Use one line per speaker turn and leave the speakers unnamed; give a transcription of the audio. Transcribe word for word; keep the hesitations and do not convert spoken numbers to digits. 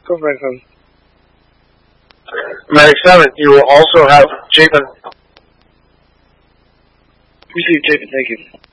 Go right home.
Medic seven, you will also have Chapin.
Receive Chapin, thank you.